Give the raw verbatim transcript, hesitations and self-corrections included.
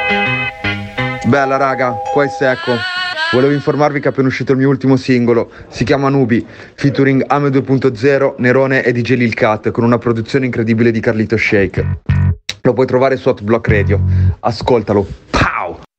Bella raga, qua è Secco. Volevo informarvi che è appena uscito il mio ultimo singolo, si chiama Nubi, featuring Ame due punto zero, Nerone e D J Lil Cat, con una produzione incredibile di Carlito Shake. Lo puoi trovare su Hot Block Radio, ascoltalo.